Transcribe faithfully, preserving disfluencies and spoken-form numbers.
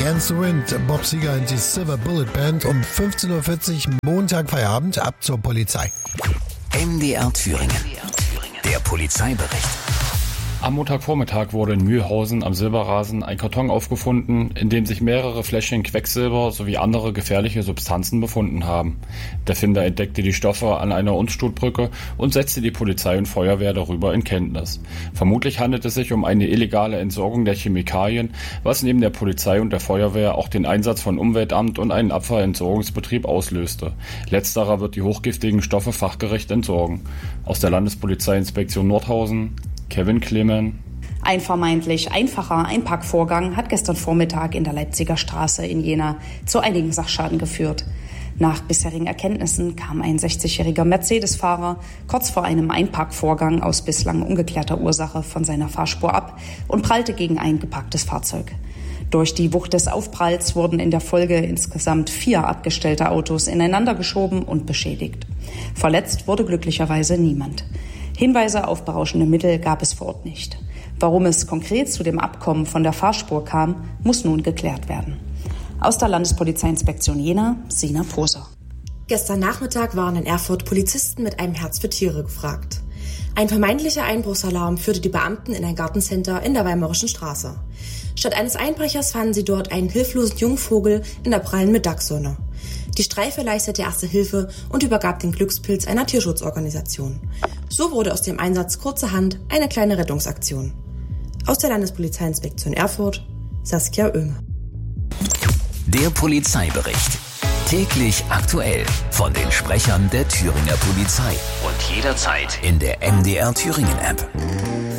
Against the Wind, Bob Seger und die Silver Bullet Band um fünfzehn Uhr vierzig, Montag Feierabend, ab zur Polizei. M D R Thüringen. Der Polizeibericht. Am Montagvormittag wurde in Mühlhausen am Silberrasen ein Karton aufgefunden, in dem sich mehrere Fläschchen Quecksilber sowie andere gefährliche Substanzen befunden haben. Der Finder entdeckte die Stoffe an einer Unstrutbrücke und setzte die Polizei und Feuerwehr darüber in Kenntnis. Vermutlich handelt es sich um eine illegale Entsorgung der Chemikalien, was neben der Polizei und der Feuerwehr auch den Einsatz von Umweltamt und einen Abfallentsorgungsbetrieb auslöste. Letzterer wird die hochgiftigen Stoffe fachgerecht entsorgen. Aus der Landespolizeiinspektion Nordhausen, Kevin Clemen. Ein vermeintlich einfacher Einpackvorgang hat gestern Vormittag in der Leipziger Straße in Jena zu einigen Sachschaden geführt. Nach bisherigen Erkenntnissen kam ein sechzigjähriger Mercedes-Fahrer kurz vor einem Einpackvorgang aus bislang ungeklärter Ursache von seiner Fahrspur ab und prallte gegen ein geparktes Fahrzeug. Durch die Wucht des Aufpralls wurden in der Folge insgesamt vier abgestellte Autos ineinander geschoben und beschädigt. Verletzt wurde glücklicherweise niemand. Hinweise auf berauschende Mittel gab es vor Ort nicht. Warum es konkret zu dem Abkommen von der Fahrspur kam, muss nun geklärt werden. Aus der Landespolizeiinspektion Jena, Sina Poser. Gestern Nachmittag waren in Erfurt Polizisten mit einem Herz für Tiere gefragt. Ein vermeintlicher Einbruchsalarm führte die Beamten in ein Gartencenter in der Weimarischen Straße. Statt eines Einbrechers fanden sie dort einen hilflosen Jungvogel in der prallen Mittagssonne. Die Streife leistete erste Hilfe und übergab den Glückspilz einer Tierschutzorganisation. So wurde aus dem Einsatz kurzerhand eine kleine Rettungsaktion. Aus der Landespolizeiinspektion Erfurt, Saskia Oehme. Der Polizeibericht. Täglich aktuell von den Sprechern der Thüringer Polizei. Und jederzeit in der M D R Thüringen App.